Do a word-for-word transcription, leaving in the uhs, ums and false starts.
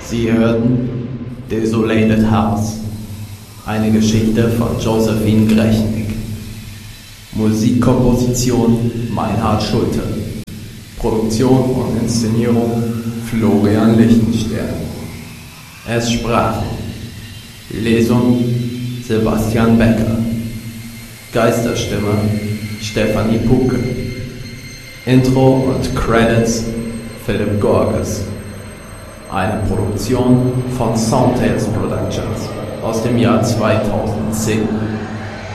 Sie hörten Desolated House, eine Geschichte von Josephine Grechnik. Musikkomposition Meinhard Schulte. Produktion und Inszenierung Florian Lichtenstern. Es sprachen Lesung Sebastian Becker, Geisterstimme Stefanie Puke, Intro und Credits Philipp Gorges. Eine Produktion von Soundtales Productions aus dem Jahr zweitausendzehn.